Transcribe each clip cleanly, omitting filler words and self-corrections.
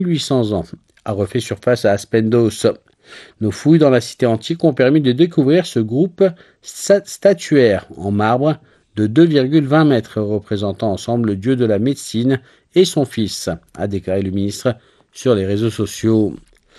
800 ans, a refait surface à Aspendos. Nos fouilles dans la cité antique ont permis de découvrir ce groupe statuaire en marbre de 2,20 mètres représentant ensemble le dieu de la médecine et son fils, a déclaré le ministre sur les réseaux sociaux.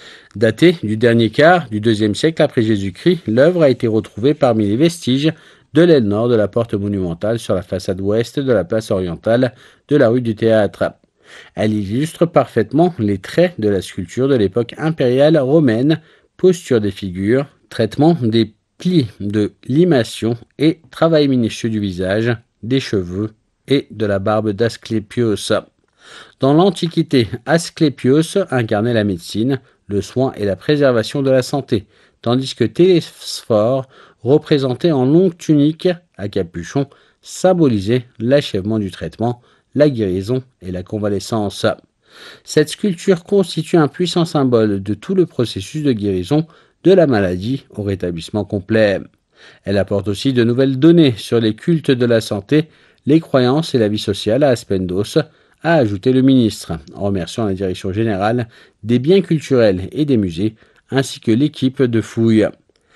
Datée du dernier quart du IIe siècle après Jésus-Christ, l'œuvre a été retrouvée parmi les vestiges de l'aile nord de la porte monumentale sur la façade ouest de la place orientale de la rue du Théâtre. Elle illustre parfaitement les traits de la sculpture de l'époque impériale romaine, posture des figures, traitement des plis de limation et travail minutieux du visage, des cheveux et de la barbe d'Asclépios. Dans l'Antiquité, Asclépios incarnait la médecine, le soin et la préservation de la santé, tandis que Télésphore, représenté en longue tunique à capuchon, symbolisait l'achèvement du traitement, la guérison et la convalescence. Cette sculpture constitue un puissant symbole de tout le processus de guérison de la maladie au rétablissement complet. Elle apporte aussi de nouvelles données sur les cultes de la santé, les croyances et la vie sociale à Aspendos, a ajouté le ministre, en remerciant la direction générale des biens culturels et des musées, ainsi que l'équipe de fouilles.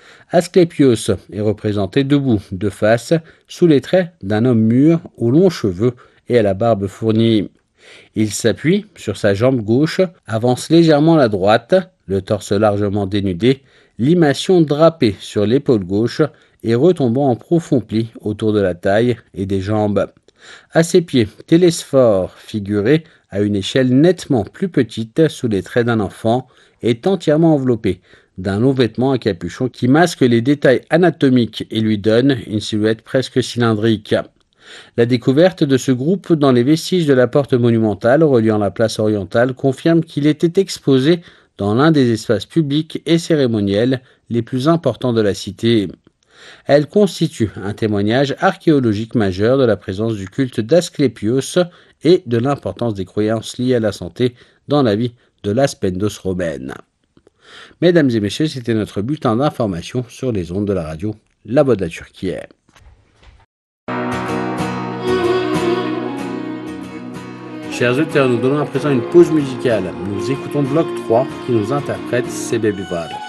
Asclépios est représenté debout, de face, sous les traits d'un homme mûr aux longs cheveux et à la barbe fournie. Il s'appuie sur sa jambe gauche, avance légèrement la droite, le torse largement dénudé, l'imation drapée sur l'épaule gauche et retombant en profond pli autour de la taille et des jambes. À ses pieds, Télésphore, figuré à une échelle nettement plus petite sous les traits d'un enfant, est entièrement enveloppé d'un long vêtement à capuchon qui masque les détails anatomiques et lui donne une silhouette presque cylindrique. La découverte de ce groupe dans les vestiges de la porte monumentale reliant la place orientale confirme qu'il était exposé dans l'un des espaces publics et cérémoniels les plus importants de la cité. Elle constitue un témoignage archéologique majeur de la présence du culte d'Asclépios et de l'importance des croyances liées à la santé dans la vie de l'Aspendos romaine. Mesdames et messieurs, c'était notre bulletin d'information sur les ondes de la radio La Voix de la Turquie. Chers auditeurs, nous donnons à présent une pause musicale. Nous écoutons Bloc 3 qui nous interprète C'est Baby Var.